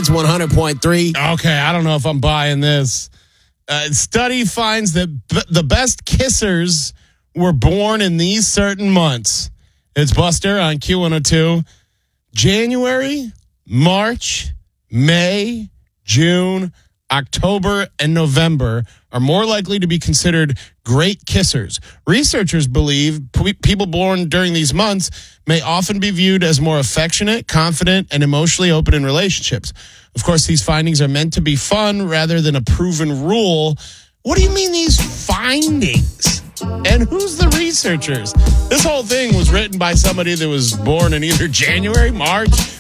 Hits 100.3. Okay, I don't know if I'm buying this. Study finds that the best kissers were born in these certain months. It's Buster on Q102. January, March, May, June, October, and November are more likely to be considered great kissers. Researchers believe people born during these months may often be viewed as more affectionate, confident, and emotionally open in relationships. Of course, these findings are meant to be fun rather than a proven rule. What do you mean these findings? And who's the researchers? This whole thing was written by somebody that was born in either January, March,